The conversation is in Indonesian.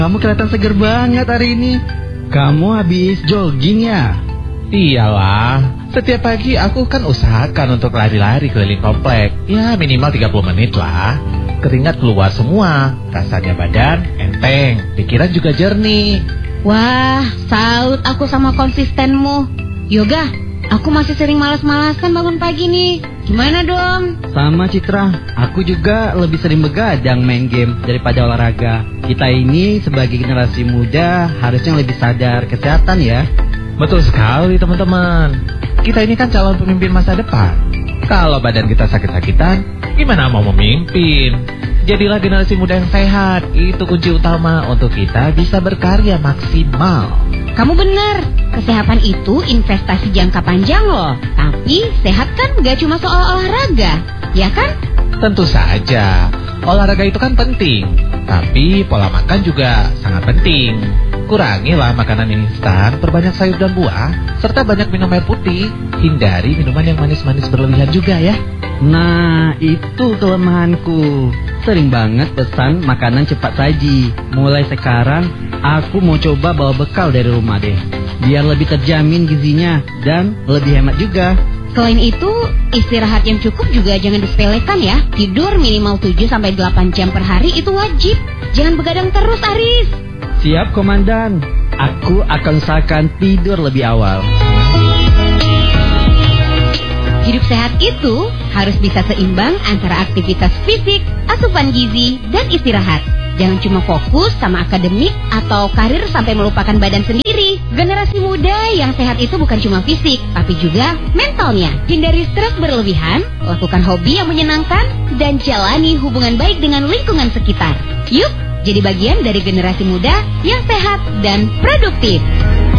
Kamu kelihatan seger banget hari ini. Kamu habis jogging ya? Iyalah, setiap pagi aku kan usahakan untuk lari-lari keliling komplek. Ya minimal 30 menit lah. Keringat keluar semua, rasanya badan enteng, pikiran juga jernih. Wah, salut aku sama konsistenmu. Yoga, aku masih sering malas-malasan bangun pagi nih. Gimana dong? Sama Citra, aku juga lebih sering begadang main game daripada olahraga. Kita ini sebagai generasi muda harusnya lebih sadar kesehatan ya. Betul sekali teman-teman. Kita ini kan calon pemimpin masa depan. Kalau badan kita sakit-sakitan, gimana mau memimpin? Jadilah generasi muda yang sehat. Itu kunci utama untuk kita bisa berkarya maksimal. Kamu benar, kesehatan itu investasi jangka panjang loh. Tapi sehat kan gak cuma soal olahraga, ya kan? Tentu saja, olahraga itu kan penting. Tapi pola makan juga sangat penting. Kurangilah makanan instan, perbanyak sayur dan buah, serta banyak minum air putih. Hindari minuman yang manis-manis berlebihan juga ya. Nah, itu kelemahanku. Sering banget pesan makanan cepat saji. Mulai sekarang, aku mau coba bawa bekal dari rumah deh. Biar lebih terjamin gizinya dan lebih hemat juga. Selain itu, istirahat yang cukup juga jangan disepelekan ya. Tidur minimal 7-8 jam per hari itu wajib. Jangan begadang terus, Aris. Siap, Komandan. Aku akan usahakan tidur lebih awal. Hidup sehat itu harus bisa seimbang antara aktivitas fisik, asupan gizi, dan istirahat. Jangan cuma fokus sama akademik atau karir sampai melupakan badan sendiri. Generasi muda yang sehat itu bukan cuma fisik, tapi juga mentalnya. Hindari stres berlebihan, lakukan hobi yang menyenangkan, dan jalani hubungan baik dengan lingkungan sekitar. Yuk, jadi bagian dari generasi muda yang sehat dan produktif.